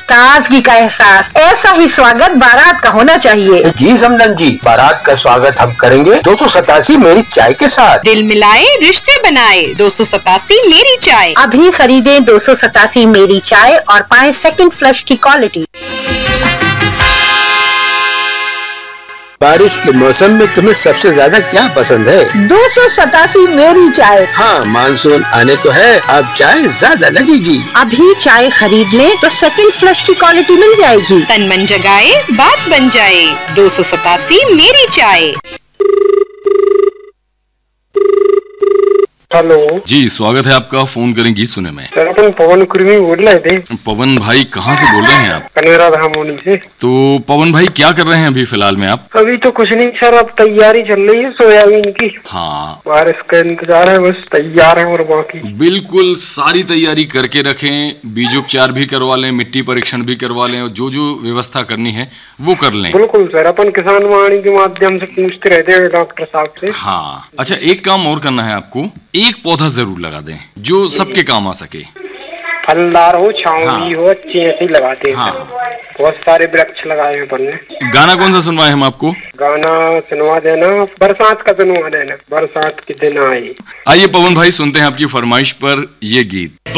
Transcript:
ताजगी का एहसास। ऐसा ही स्वागत बारात का होना चाहिए। जी समदन जी, बारात का स्वागत हम करेंगे 287 मेरी चाय के साथ। दिल मिलाए रिश्ते बनाए 287 मेरी चाय। अभी खरीदें 287 मेरी चाय और पाएं सेकंड फ्लश की क्वालिटी। बारिश के मौसम में तुम्हें सबसे ज्यादा क्या पसंद है? 287 मेरी चाय। हाँ, मानसून आने को है, अब चाय ज्यादा लगेगी। अभी चाय खरीद लें तो सेकंड फ्लश की क्वालिटी मिल जाएगी। तन मन जगाए बात बन जाए 287 मेरी चाय। हेलो जी, स्वागत है आपका। फोन करेंगी सुने में। सर अपन पवन कुर्मी बोल रहे थे। पवन भाई कहाँ से बोल रहे हैं आप? कनेरा धामोनी से। तो पवन भाई क्या कर रहे हैं अभी फिलहाल में आप? अभी तो कुछ नहीं सर, अब तैयारी चल रही है सोयाबीन की। हाँ, बारिश का इंतजार है, बस तैयार है और बाकी बिल्कुल सारी तैयारी करके रखें। बीजोपचार भी करवा लें, मिट्टी परीक्षण भी करवा लें और जो जो व्यवस्था करनी है वो कर लें। बिल्कुल सर, अपन किसान वाणी के माध्यम से पूछते रहते हैं डॉक्टर साहब से। हाँ, अच्छा एक काम और करना है आपको, एक पौधा जरूर लगा दें जो सबके काम आ सके। फलदार हो, छांवी हो, अच्छी ऐसी लगाते हैं। हाँ। बहुत सारे वृक्ष लगाए हैं अपन ने। गाना कौन सा सुनवाए हम आपको? गाना सुनवा देना, बरसात का सुनवा देना, बरसात के दिन आए। आइए पवन भाई, सुनते हैं आपकी फरमाइश पर ये गीत।